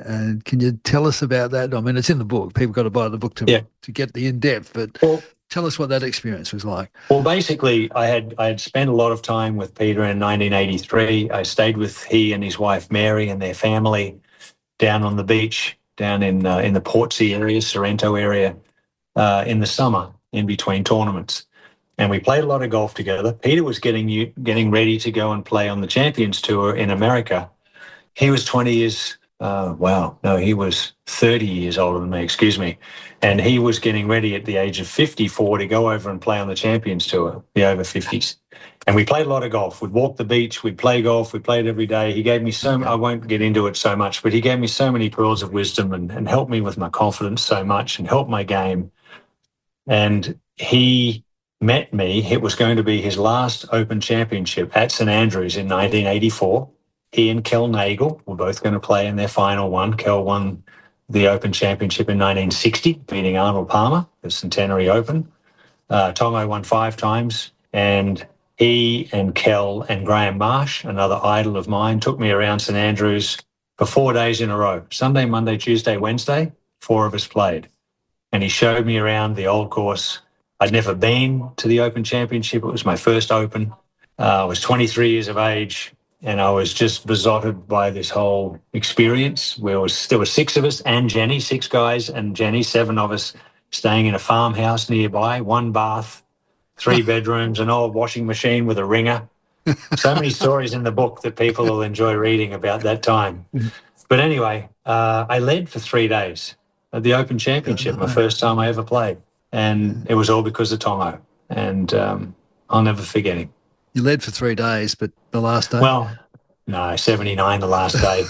And can you tell us about that? I mean, it's in the book. People got to buy the book to get the in-depth, but tell us what that experience was like. Well, basically, I had spent a lot of time with Peter in 1983. I stayed with he and his wife, Mary, and their family down on the beach, down in the Portsea area, Sorrento area, in the summer, in between tournaments. And we played a lot of golf together. Peter was getting ready to go and play on the Champions Tour in America. He was 20 years, he was 30 years older than me, excuse me. And he was getting ready at the age of 54 to go over and play on the Champions Tour, the over 50s. And we played a lot of golf. We'd walk the beach, we'd play golf, we played every day. He gave me I won't get into it so much, but he gave me so many pearls of wisdom and helped me with my confidence so much and helped my game. And he met me. It was going to be his last Open Championship at St Andrews in 1984. He and Kel Nagel were both going to play in their final one. Kel won the Open Championship in 1960, beating Arnold Palmer, the Centenary Open. Tomo won 5 times, and he and Kel and Graham Marsh, another idol of mine, took me around St Andrews for 4 days in a row. Sunday, Monday, Tuesday, Wednesday, 4 of us played. And he showed me around the old course. I'd never been to the Open Championship. It was my first Open. I was 23 years of age, and I was just besotted by this whole experience. There were 6 of us and Jenny, 6 guys and Jenny, 7 of us staying in a farmhouse nearby, 1 bath, 3 bedrooms, an old washing machine with a wringer. So many stories in the book that people will enjoy reading about that time. But anyway, I led for 3 days at the Open Championship, my first time I ever played. And it was all because of Tomo. And I'll never forget him. You led for 3 days, but the last day? Well, no, 79 the last day.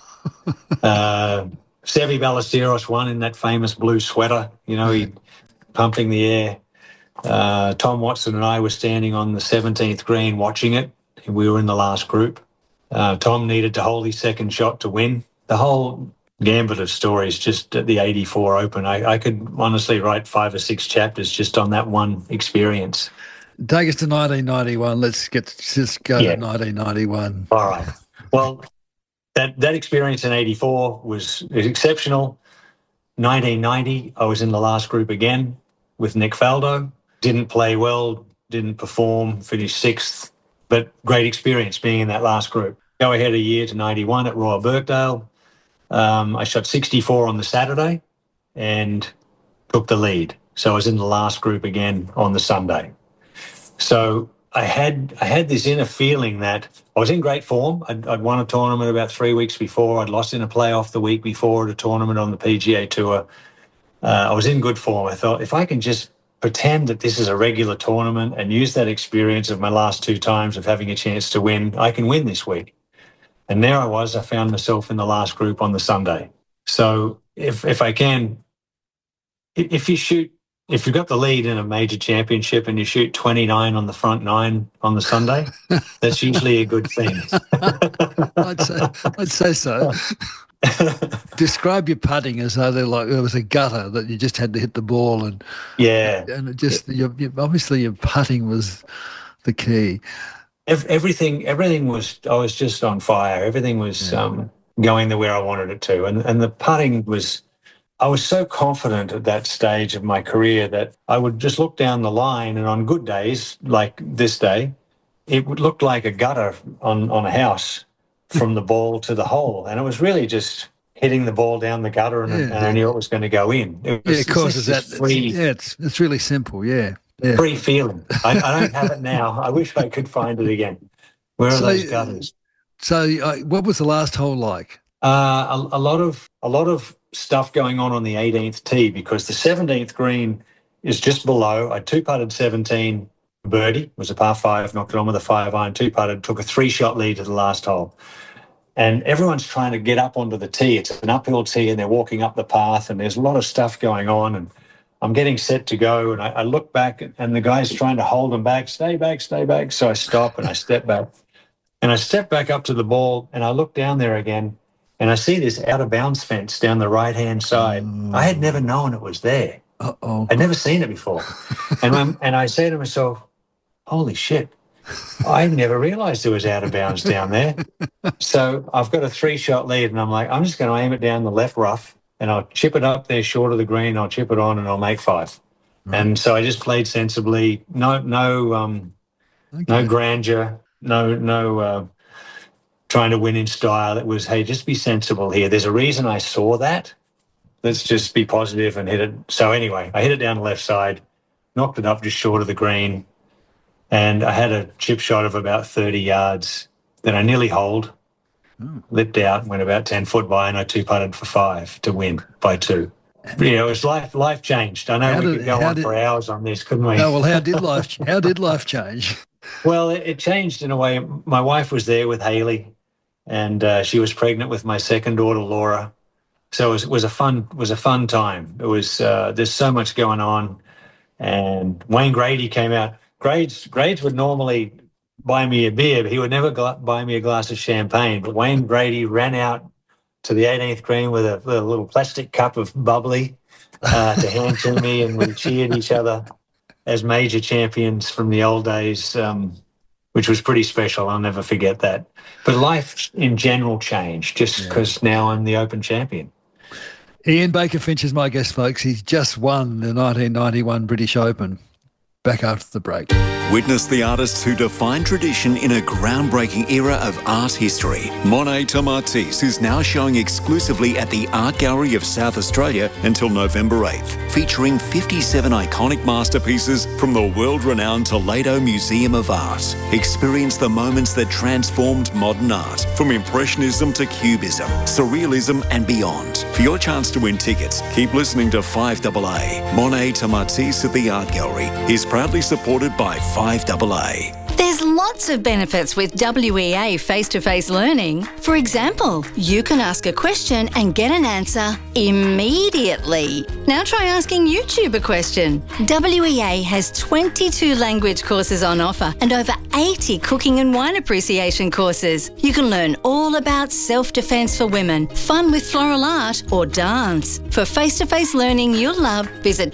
Seve Ballesteros won in that famous blue sweater. You know, he pumping the air. Tom Watson and I were standing on the 17th green watching it. We were in the last group. Tom needed to hold his second shot to win. The whole gambit of stories just at the 84 Open. I could honestly write 5 or 6 chapters just on that one experience. Take us to 1991. Let's just go to 1991. All right. Well, that experience in 84 was exceptional. 1990, I was in the last group again with Nick Faldo. Didn't play well, didn't perform, finished 6th, but great experience being in that last group. Go ahead a year to 91 at Royal Birkdale. I shot 64 on the Saturday and took the lead. So I was in the last group again on the Sunday. So I had this inner feeling that I was in great form. I'd won a tournament about 3 weeks before. I'd lost in a playoff the week before at a tournament on the PGA Tour. I was in good form. I thought, if I can just pretend that this is a regular tournament and use that experience of my last 2 times of having a chance to win, I can win this week. And there I was. I found myself in the last group on the Sunday. So if I can, if you've got the lead in a major championship and you shoot 29 on the front 9 on the Sunday, that's usually a good thing. I'd say so. Describe your putting as though there was a gutter that you just had to hit the ball, and it just obviously your putting was the key. Everything was. I was just on fire. Everything was going the way I wanted it to, and the putting was. I was so confident at that stage of my career that I would just look down the line, and on good days like this day, it would look like a gutter on a house from the ball to the hole, and it was really just hitting the ball down the gutter, and I knew it was going to go in. It was, of course, it's really simple. Yeah. Free feeling. I don't have it now. I wish I could find it again. Where are those gutters? So, what was the last hole like? A lot of stuff going on the 18th tee, because the 17th green is just below. I 2-putted 17, birdie, was a par 5, knocked it on with a 5-iron, 2-putted, took a 3-shot lead to the last hole. And everyone's trying to get up onto the tee. It's an uphill tee, and they're walking up the path, and there's a lot of stuff going on, and I'm getting set to go, and I look back, and the guy's trying to hold them back, stay back. So I stop, and I step back. And I step back up to the ball, and I look down there again, and I see this out-of-bounds fence down the right-hand side. I had never known it was there. Uh-oh. I'd never seen it before. And I say to myself, holy shit, I never realised it was out of bounds down there. So I've got a 3-shot lead, and I'm like, I'm just going to aim it down the left rough, and I'll chip it up there short of the green. I'll chip it on, and I'll make 5. Right. And so I just played sensibly. No grandeur. No trying to win in style. It was, hey, just be sensible here. There's a reason I saw that. Let's just be positive and hit it. So anyway, I hit it down the left side, knocked it up just short of the green, and I had a chip shot of about 30 yards that I nearly holed, lipped out, went about 10 foot by, and I 2-putted for 5 to win by 2. It was life changed. I know we could go on for hours on this, couldn't we? No, well, how did life change? Well, it changed in a way. My wife was there with Hayley, and she was pregnant with my second daughter, Laura. So it was a fun time. It was there's so much going on, and Wayne Grady came out. Grades would normally buy me a beer, but he would never buy me a glass of champagne. But Wayne Grady ran out to the 18th green with a little plastic cup of bubbly to hand to me, and we cheered each other as major champions from the old days, which was pretty special. I'll never forget that. But life in general changed just because now I'm the Open champion. Ian Baker Finch is my guest, folks. He's just won the 1991 British Open. Back after the break. Witness the artists who define tradition in a groundbreaking era of art history. Monet Tomatis is now showing exclusively at the Art Gallery of South Australia until November 8th, featuring 57 iconic masterpieces from the world-renowned Toledo Museum of Art. Experience the moments that transformed modern art, from Impressionism to Cubism, Surrealism and beyond. For your chance to win tickets, keep listening to 5AA. Monet Tomatis at the Art Gallery is proudly supported by 5AA. There's lots of benefits with WEA face-to-face learning. For example, you can ask a question and get an answer immediately. Now try asking YouTube a question. WEA has 22 language courses on offer and over 80 cooking and wine appreciation courses. You can learn all about self-defense for women, fun with floral art or dance. For face-to-face learning you'll love, visit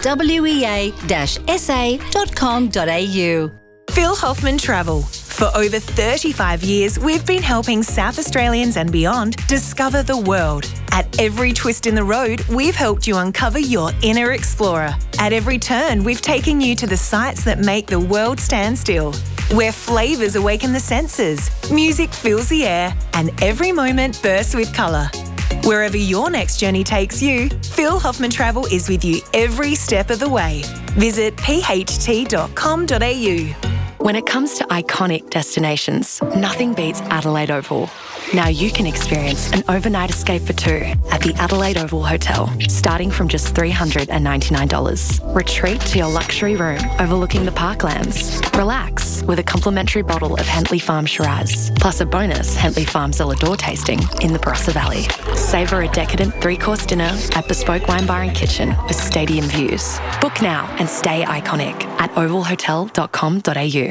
wea-sa.com.au. Phil Hoffman Travel. For over 35 years, we've been helping South Australians and beyond discover the world. At every twist in the road, we've helped you uncover your inner explorer. At every turn, we've taken you to the sights that make the world stand still. Where flavours awaken the senses, music fills the air, and every moment bursts with colour. Wherever your next journey takes you, Phil Hoffman Travel is with you every step of the way. Visit pht.com.au. When it comes to iconic destinations, nothing beats Adelaide Oval. Now you can experience an overnight escape for 2 at the Adelaide Oval Hotel, starting from just $399. Retreat to your luxury room overlooking the parklands. Relax with a complimentary bottle of Hentley Farm Shiraz, plus a bonus Hentley Farm Zelador tasting in the Barossa Valley. Savour a decadent 3-course dinner at Bespoke Wine Bar and Kitchen with stadium views. Book now and stay iconic at ovalhotel.com.au.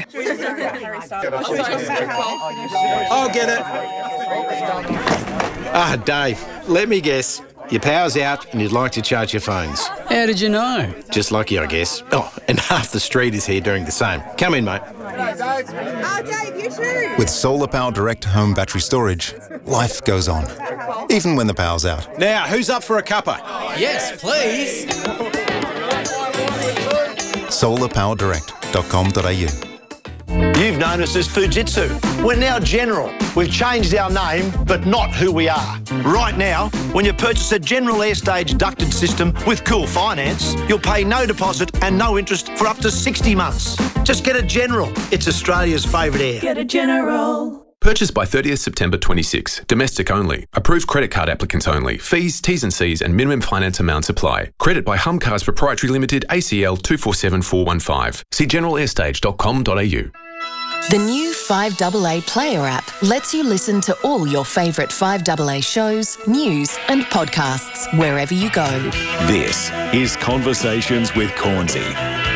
I'll get it. Dave, let me guess. Your power's out and you'd like to charge your phones. How did you know? Just lucky, I guess. Oh, and half the street is here doing the same. Come in, mate. Dave, you too. With Solar Power Direct Home Battery Storage, life goes on, even when the power's out. Now, who's up for a cuppa? Yes, please. solarpowerdirect.com.au. You've known us as Fujitsu. We're now General. We've changed our name, but not who we are. Right now, when you purchase a General Airstage ducted system with Cool Finance, you'll pay no deposit and no interest for up to 60 months. Just get a General. It's Australia's favourite air. Get a General. Purchase by 30th September 26. Domestic only. Approved credit card applicants only. Fees, T's and C's and minimum finance amounts apply. Credit by Humcars Proprietary Limited, ACL 247415. See generalairstage.com.au. The new 5AA Player app lets you listen to all your favourite 5AA shows, news and podcasts wherever you go. This is Conversations with Cornsey.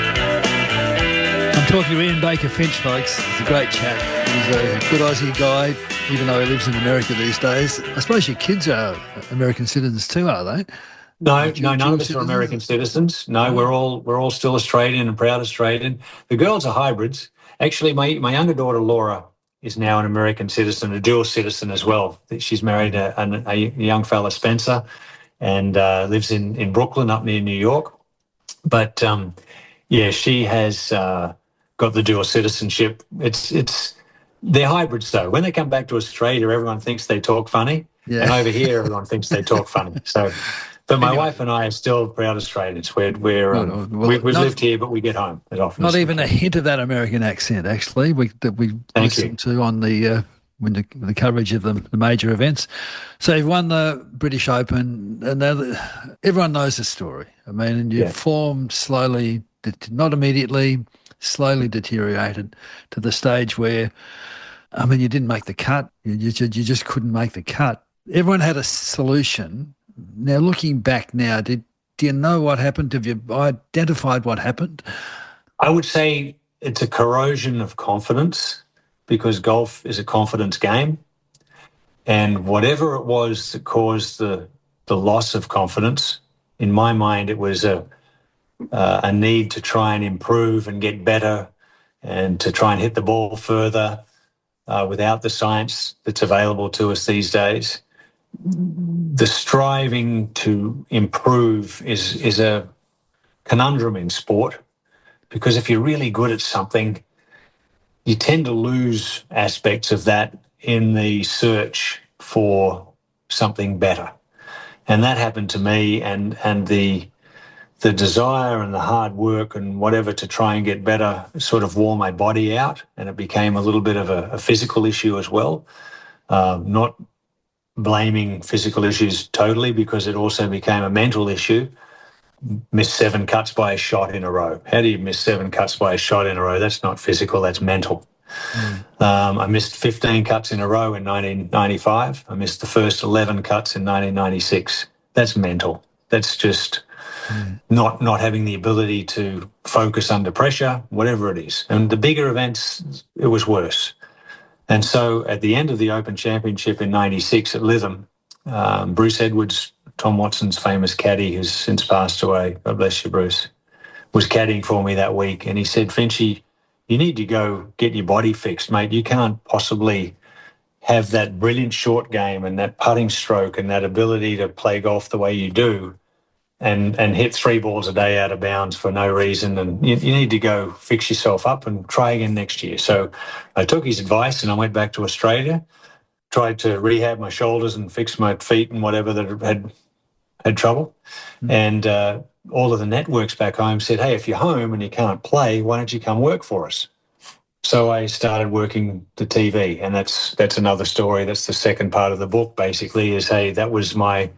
I'm talking to Ian Baker Finch, folks. It's a great chat. He's a good Aussie guy, even though he lives in America these days. I suppose your kids are American citizens too, are they? No, none of us are American citizens. No, we're all still Australian and proud Australian. The girls are hybrids. Actually, my younger daughter, Laura, is now an American citizen, a dual citizen as well. She's married a young fella, Spencer, and lives in Brooklyn up near New York. But, she has got the dual citizenship. They're hybrids, though. When they come back to Australia, everyone thinks they talk funny. Yeah. And over here, everyone thinks they talk funny. So, but my wife and I are still proud Australians. We've lived here, but we get home as often. Not even a hint of that American accent, actually. We listened to on the when the coverage of the major events. So you've won the British Open, and everyone knows the story. I mean, and your form slowly, not immediately, slowly deteriorated to the stage where, I mean, you didn't make the cut. You just couldn't make the cut. Everyone had a solution. Now, looking back now, do you know what happened? Have you identified what happened? I would say it's a corrosion of confidence, because golf is a confidence game. And whatever it was that caused the loss of confidence, in my mind, it was a need to try and improve and get better and to try and hit the ball further without the science that's available to us these days. The striving to improve is a conundrum in sport, because if you're really good at something, you tend to lose aspects of that in the search for something better. And that happened to me, and the desire and the hard work and whatever to try and get better sort of wore my body out, and it became a little bit of a physical issue as well. Not blaming physical issues totally, because it also became a mental issue. Missed 7 cuts by a shot in a row. How do you miss 7 cuts by a shot in a row? That's not physical, that's mental. I missed 15 cuts in a row in 1995. I missed the first 11 cuts in 1996. That's mental. That's just not having the ability to focus under pressure, whatever it is. And the bigger events, it was worse. And so at the end of the Open Championship in 96 at Lytham, Bruce Edwards, Tom Watson's famous caddy, who's since passed away, God bless you, Bruce, was caddying for me that week. And he said, Finchy, you need to go get your body fixed, mate. You can't possibly have that brilliant short game and that putting stroke and that ability to play golf the way you do and hit 3 balls a day out of bounds for no reason. And you need to go fix yourself up and try again next year. So I took his advice and I went back to Australia, tried to rehab my shoulders and fix my feet and whatever that had trouble. And all of the networks back home said, hey, if you're home and you can't play, why don't you come work for us? So I started working the TV, and that's another story. That's the second part of the book, basically, is, hey, that was my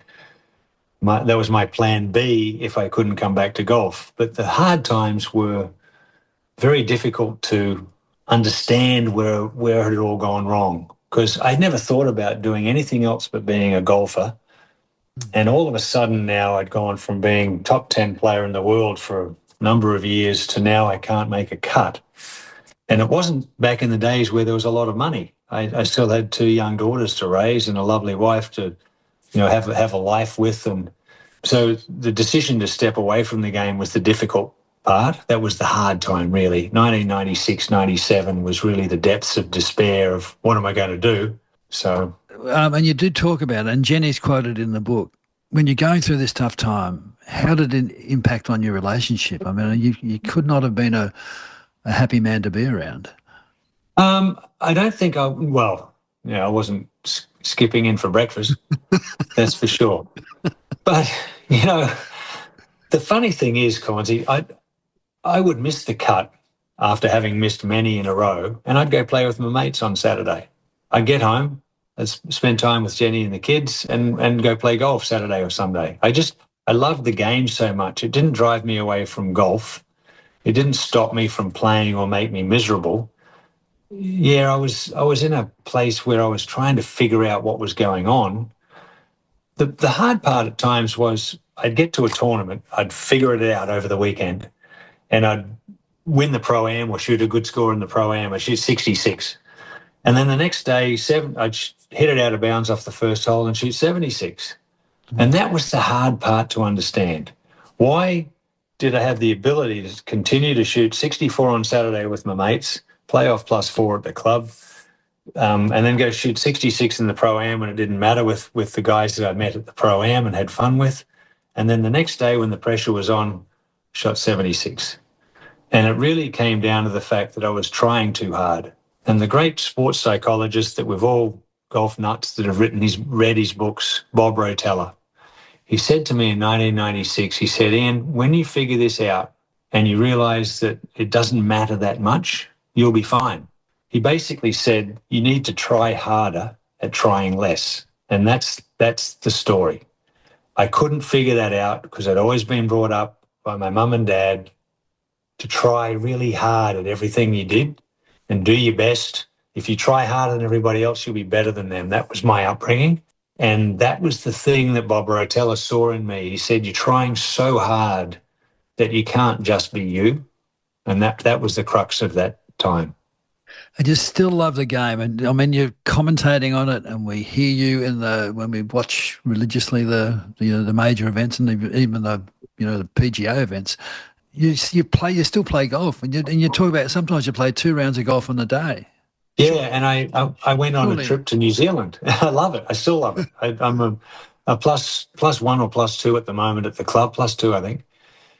plan B if I couldn't come back to golf. But the hard times were very difficult to understand where it had all gone wrong, because I'd never thought about doing anything else but being a golfer. And all of a sudden now I'd gone from being top 10 player in the world for a number of years to now I can't make a cut. And it wasn't back in the days where there was a lot of money. I still had 2 young daughters to raise and a lovely wife to, have a life with. And so the decision to step away from the game was the difficult part. That was the hard time, really. 1996, 97 was really the depths of despair of what am I going to do? So... and you do talk about it, and Jenny's quoted in the book, when you're going through this tough time, how did it impact on your relationship? I mean, you could not have been a happy man to be around. I don't think I wasn't skipping in for breakfast, that's for sure. But, the funny thing is, Conzi, I would miss the cut after having missed many in a row, and I'd go play with my mates on Saturday. I'd get home, I'd spend time with Jenny and the kids and go play golf Saturday or Sunday. I loved the game so much. It didn't drive me away from golf. It didn't stop me from playing or make me miserable. Yeah, I was in a place where I was trying to figure out what was going on. The hard part at times was I'd get to a tournament, I'd figure it out over the weekend, and I'd win the Pro-Am or shoot a good score in the Pro-Am. I'd shoot 66. And then the next day, I'd hit it out of bounds off the first hole and shoot 76. And that was the hard part to understand. Why did I have the ability to continue to shoot 64 on Saturday with my mates, playoff +4 at the club, and then go shoot 66 in the Pro-Am when it didn't matter with the guys that I met at the Pro-Am and had fun with. And then the next day when the pressure was on, shot 76. And it really came down to the fact that I was trying too hard. And the great sports psychologist that we've all golf nuts that have read his books, Bob Rotella, he said to me in 1996, he said, Ian, when you figure this out and you realise that it doesn't matter that much, you'll be fine. He basically said, you need to try harder at trying less. And that's the story. I couldn't figure that out because I'd always been brought up by my mum and dad to try really hard at everything you did and do your best. If you try harder than everybody else, you'll be better than them. That was my upbringing. And that was the thing that Bob Rotella saw in me. He said, you're trying so hard that you can't just be you. And that was the crux of that time. I just still love the game. And I mean, you're commentating on it and we hear you when we watch religiously the major events and even the PGA events. You still play golf and you talk about sometimes you play 2 rounds of golf in a day. Yeah, and I went on a trip to New Zealand. I love it. I still love it. I'm a plus one or +2 at the moment at the club, +2 I think.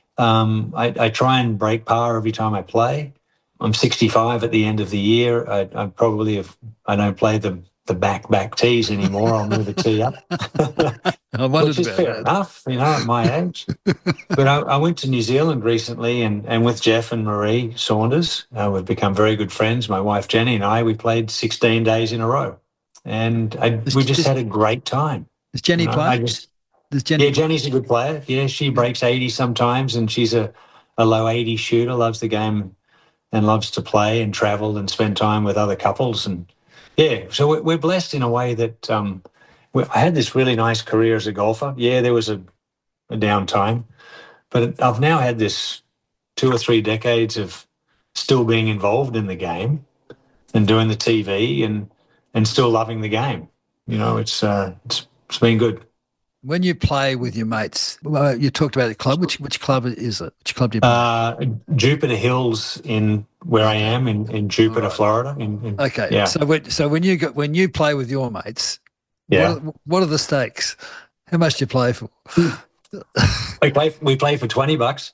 I try and break par every time I play. I'm 65 at the end of the year. I don't play the back tees anymore. I'll move the tee up, which is fair enough, at my age. But I went to New Zealand recently and with Jeff and Marie Saunders, we've become very good friends. My wife Jenny and we played 16 days in a row, and we just had a great time. Does Jenny play? Jenny's a good player. Yeah, she breaks 80 sometimes, and she's a low 80 shooter, loves the game and loves to play and travel and spend time with other couples. And yeah, so we're blessed in a way that I had this really nice career as a golfer. Yeah, there was a downtime, but I've now had this 2 or 3 decades of still being involved in the game and doing the TV and still loving the game. It's been good. When you play with your mates, you talked about the club. Which club is it? Which club do you play? Jupiter Hills in where I am in Jupiter, Florida. Okay. Yeah. So when you play with your mates, what are the stakes? How much do you play for? We play for $20,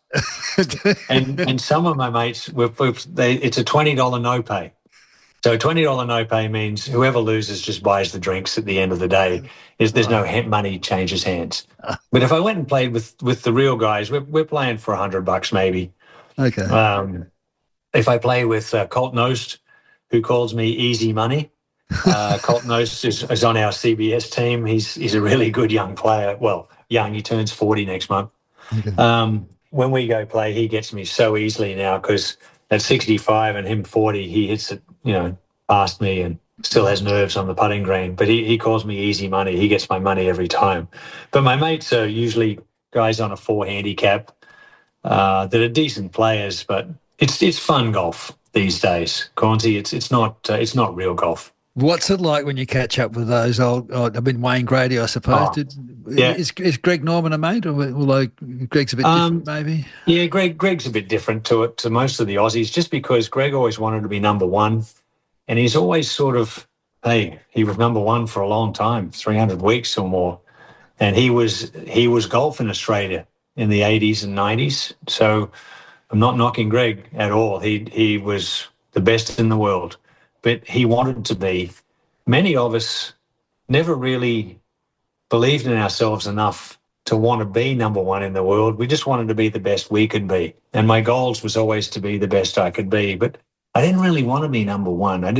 and some of my mates it's a $20 no pay. So a $20 no pay means whoever loses just buys the drinks at the end of the day. There's no money changes hands. But if I went and played with the real guys, we're playing for $100 maybe. Okay. If I play with Colt Knost, who calls me Easy Money, Colt Knost is on our CBS team. He's a really good young player. Well, young. He turns 40 next month. Okay. When we go play, he gets me so easily now because at 65 and him 40, he hits it, past me and still has nerves on the putting green. But he calls me Easy Money. He gets my money every time. But my mates are usually guys on a 4 handicap that are decent players. But it's fun golf these days, Cornsey. It's not real golf. What's it like when you catch up with those old? Wayne Grady, I suppose. Is Greg Norman a mate, although Greg's a bit different, maybe? Yeah, Greg's a bit different to most of the Aussies, just because Greg always wanted to be number one, and he's always sort of, he was number one for a long time, 300 weeks or more, and he was golf in Australia in the 80s and 90s. So I'm not knocking Greg at all. He was the best in the world. But he wanted to be. Many of us never really believed in ourselves enough to want to be number one in the world. We just wanted to be the best we could be. And my goals was always to be the best I could be. But I didn't really want to be number one. I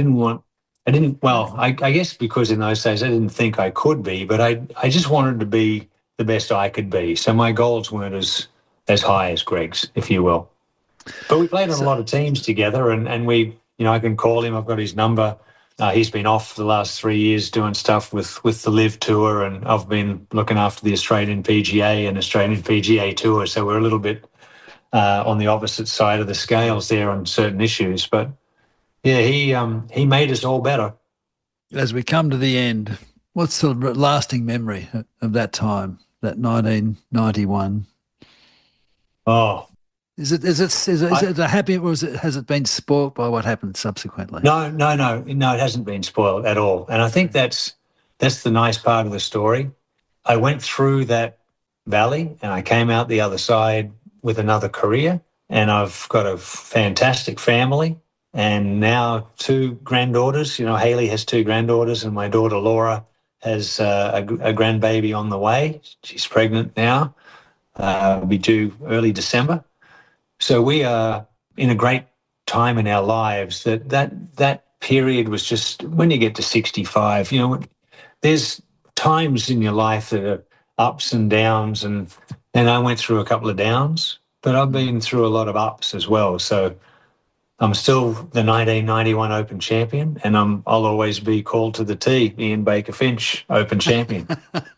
guess because in those days I didn't think I could be, but I just wanted to be the best I could be. So my goals weren't as high as Greg's, if you will. But we played on a lot of teams together and we, I can call him. I've got his number. He's been off the last 3 years doing stuff with the Live Tour, and I've been looking after the Australian PGA and Australian PGA Tour. So we're a little bit on the opposite side of the scales there on certain issues. But yeah, he made us all better. As we come to the end, what's the lasting memory of that time, that 1991? Oh, Is it a happy, or has it been spoilt by what happened subsequently? No, it hasn't been spoiled at all. And I think that's the nice part of the story. I went through that valley and I came out the other side with another career, and I've got a fantastic family and now 2 granddaughters. Hayley has 2 granddaughters, and my daughter Laura has a grandbaby on the way. She's pregnant now. Will be due early December. So we are in a great time in our lives. That period was just, when you get to 65, there's times in your life that are ups and downs, and I went through a couple of downs, but I've been through a lot of ups as well. So I'm still the 1991 Open champion, and I'll always be called to the T, Ian Baker Finch Open champion.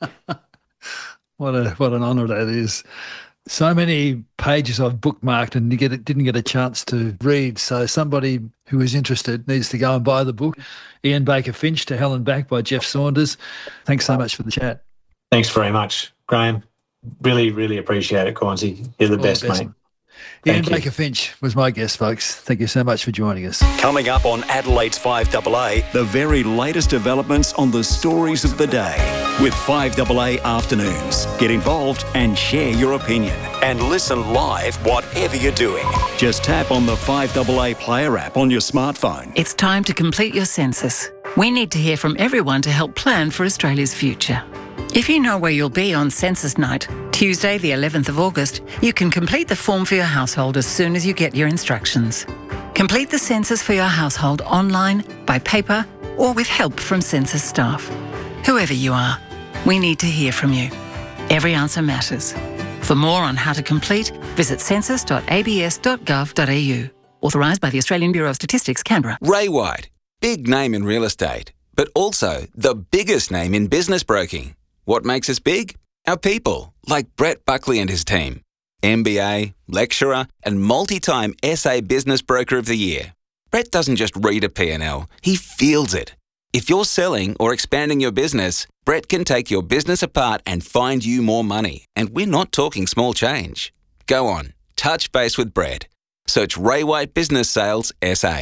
What an honour that is. So many pages I've bookmarked and didn't get a chance to read. So somebody who is interested needs to go and buy the book, Ian Baker Finch to Hell and Back by Jeff Saunders. Thanks so much for the chat. Thanks very much, Graham. Really, really appreciate it, Cornsey. You're the best, mate. Ian Baker Finch was my guest, folks. Thank you so much for joining us. Coming up on Adelaide's 5AA, the very latest developments on the stories of the day with 5AA Afternoons. Get involved and share your opinion. And listen live whatever you're doing. Just tap on the 5AA Player app on your smartphone. It's time to complete your census. We need to hear from everyone to help plan for Australia's future. If you know where you'll be on census night, Tuesday the 11th of August, you can complete the form for your household as soon as you get your instructions. Complete the census for your household online, by paper, or with help from census staff. Whoever you are, we need to hear from you. Every answer matters. For more on how to complete, visit census.abs.gov.au. Authorised by the Australian Bureau of Statistics, Canberra. Ray White, big name in real estate, but also the biggest name in business broking. What makes us big? Our people, like Brett Buckley and his team. MBA, lecturer, and multi-time SA Business Broker of the Year. Brett doesn't just read a P&L, he feels it. If you're selling or expanding your business, Brett can take your business apart and find you more money. And we're not talking small change. Go on, touch base with Brett. Search Ray White Business Sales SA.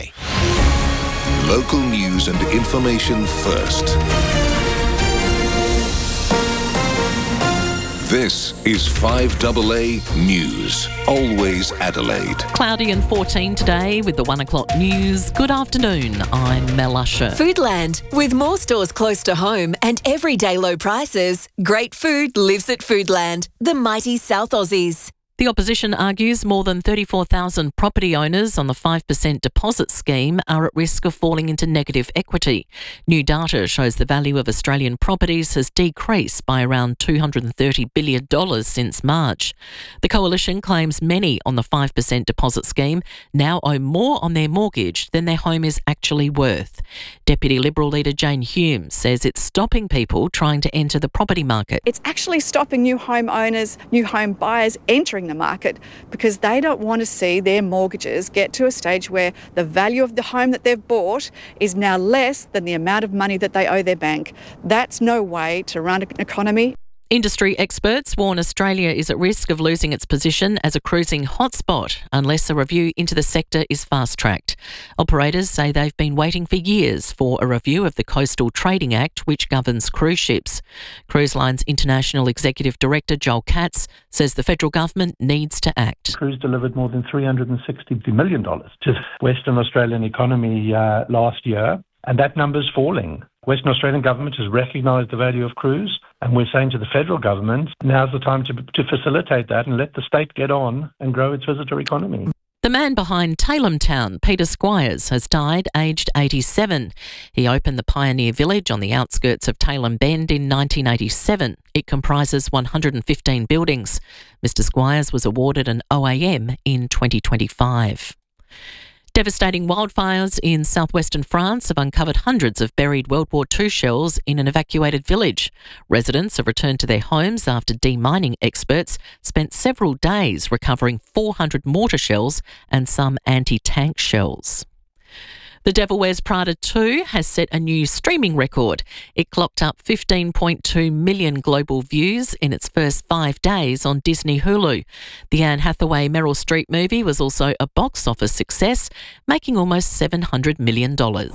Local news and information first. This is 5AA News. Always Adelaide. Cloudy and 14 today with the 1 o'clock news. Good afternoon, I'm Mel Usher. Foodland. With more stores close to home and everyday low prices, great food lives at Foodland, the mighty South Aussies. The opposition argues more than 34,000 property owners on the 5% deposit scheme are at risk of falling into negative equity. New data shows the value of Australian properties has decreased by around $230 billion since March. The coalition claims many on the 5% deposit scheme now owe more on their mortgage than their home is actually worth. Deputy Liberal leader Jane Hume says it's stopping people trying to enter the property market. It's actually stopping new home owners, new home buyers entering the market because they don't want to see their mortgages get to a stage where the value of the home that they've bought is now less than the amount of money that they owe their bank. That's no way to run an economy. Industry experts warn Australia is at risk of losing its position as a cruising hotspot unless a review into the sector is fast-tracked. Operators say they've been waiting for years for a review of the Coastal Trading Act, which governs cruise ships. Cruise Line's International Executive Director Joel Katz says the federal government needs to act. Cruise delivered more than $360 million to the Western Australian economy last year, and that number's falling. Western Australian government has recognised the value of cruise, and we're saying to the federal government, now's the time to facilitate that and let the state get on and grow its visitor economy. The man behind Tailem Town, Peter Squires, has died aged 87. He opened the Pioneer Village on the outskirts of Tailem Bend in 1987. It comprises 115 buildings. Mr Squires was awarded an OAM in 2025. Devastating wildfires in southwestern France have uncovered hundreds of buried World War II shells in an evacuated village. Residents have returned to their homes after demining experts spent several days recovering 400 mortar shells and some anti-tank shells. The Devil Wears Prada 2 has set a new streaming record. It clocked up 15.2 million global views in its first 5 days on Disney Hulu. The Anne Hathaway Meryl Streep movie was also a box office success, making almost $700 million.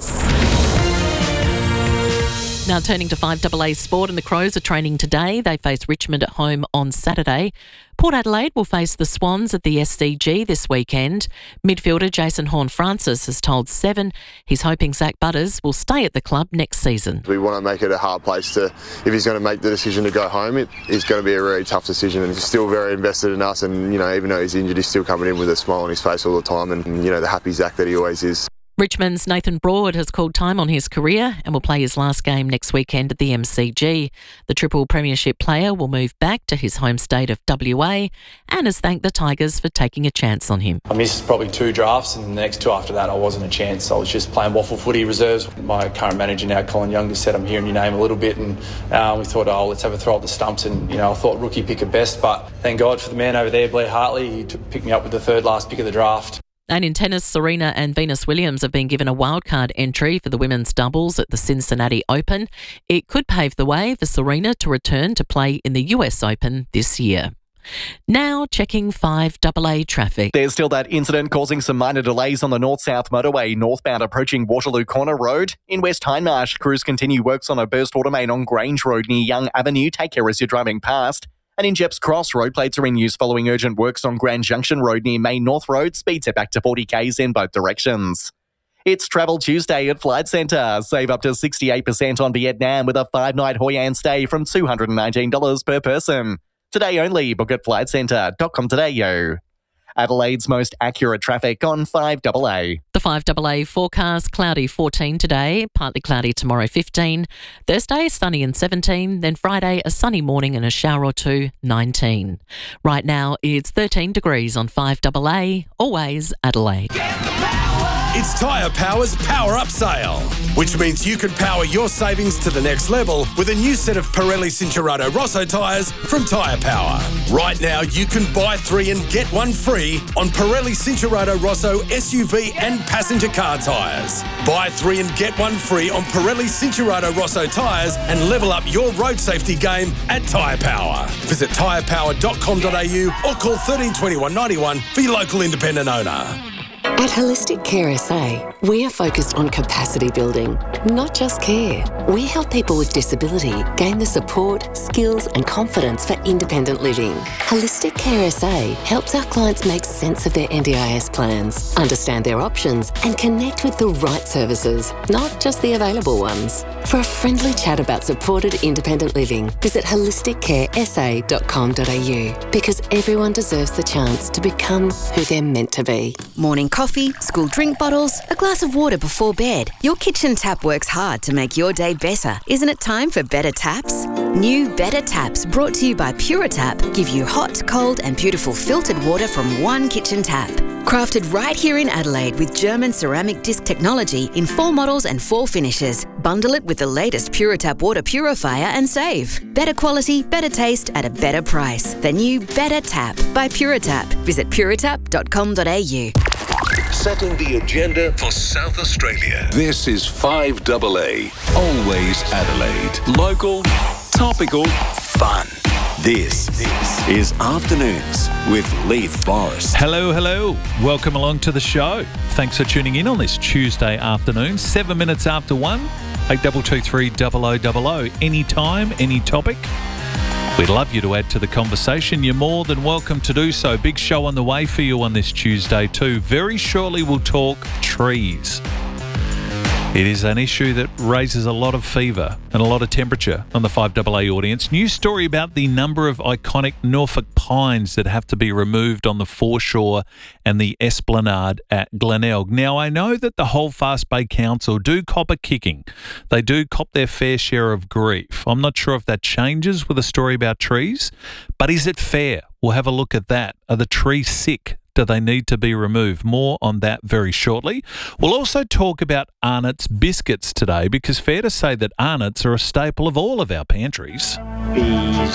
Now turning to 5AA sport, and the Crows are training today. They face Richmond at home on Saturday. Port Adelaide will face the Swans at the SCG this weekend. Midfielder Jason Horne-Francis has told Seven he's hoping Zach Butters will stay at the club next season. We want to make it a hard place to, if he's going to make the decision to go home, it is going to be a really tough decision, and he's still very invested in us, and even though he's injured, he's still coming in with a smile on his face all the time, and the happy Zach that he always is. Richmond's Nathan Broad has called time on his career and will play his last game next weekend at the MCG. The triple premiership player will move back to his home state of WA and has thanked the Tigers for taking a chance on him. I missed probably 2 drafts, and the next 2 after that I wasn't a chance. I was just playing waffle footy reserves. My current manager now, Colin Young, just said I'm hearing your name a little bit, and we thought, let's have a throw at the stumps, and I thought rookie pick at best, but thank God for the man over there, Blair Hartley. He picked me up with the 3rd last pick of the draft. And in tennis, Serena and Venus Williams have been given a wildcard entry for the women's doubles at the Cincinnati Open. It could pave the way for Serena to return to play in the US Open this year. Now checking 5AA traffic. There's still that incident causing some minor delays on the north-south motorway northbound approaching Waterloo Corner Road. In West Hindmarsh, crews continue works on a burst water main on Grange Road near Young Avenue. Take care as you're driving past. And in Jeps Cross, road plates are in use following urgent works on Grand Junction Road near Main North Road. Speed set back to 40 k's in both directions. It's Travel Tuesday at Flight Centre. Save up to 68% on Vietnam with a 5-night Hoi An stay from $219 per person. Today only. Book at flightcentre.com.au. Adelaide's most accurate traffic on 5AA. The 5AA forecast, cloudy 14 today, partly cloudy tomorrow 15. Thursday, sunny and 17. Then Friday, a sunny morning and a shower or 2, 19. Right now, it's 13 degrees on 5AA, always Adelaide. It's Tyre Power's Power Up Sale, which means you can power your savings to the next level with a new set of Pirelli Cinturato Rosso tyres from Tyre Power. Right now, you can buy 3 and get 1 free on Pirelli Cinturato Rosso SUV and passenger car tyres. Buy 3 and get 1 free on Pirelli Cinturato Rosso tyres and level up your road safety game at Tyre Power. Visit tyrepower.com.au or call 13 21 91 for your local independent owner. At Holistic Care SA, we are focused on capacity building, not just care. We help people with disability gain the support, skills and confidence for independent living. Holistic Care SA helps our clients make sense of their NDIS plans, understand their options and connect with the right services, not just the available ones. For a friendly chat about supported independent living, visit holisticcaresa.com.au, because everyone deserves the chance to become who they're meant to be. Morning coffee, school drink bottles, a glass of water before bed. Your kitchen tap works hard to make your day better. Isn't it time for better taps? New Better Taps, brought to you by Puritap, give you hot, cold and beautiful filtered water from one kitchen tap. Crafted right here in Adelaide with German ceramic disc technology in 4 models and 4 finishes. Bundle it with the latest Puritap water purifier and save. Better quality, better taste at a better price. The new Better Tap by Puritap. Visit puritap.com.au. Setting the agenda for South Australia. This is 5AA, always Adelaide. Local, topical, fun. This is Afternoons with Leith Forrest. Hello, hello. Welcome along to the show. Thanks for tuning in on this Tuesday afternoon, 7 minutes after 1, 8223 0000. Anytime, any topic. We'd love you to add to the conversation. You're more than welcome to do so. Big show on the way for you on this Tuesday too. Very shortly we'll talk trees. It is an issue that raises a lot of fever and a lot of temperature on the 5AA audience. New story about the number of iconic Norfolk pines that have to be removed on the foreshore and the esplanade at Glenelg. Now, I know that the Holdfast Bay Council do cop a kicking. They do cop their fair share of grief. I'm not sure if that changes with a story about trees, but is it fair? We'll have a look at that. Are the trees sick? Do they need to be removed? More on that very shortly. We'll also talk about Arnott's biscuits today, because fair to say that Arnott's are a staple of all of our pantries.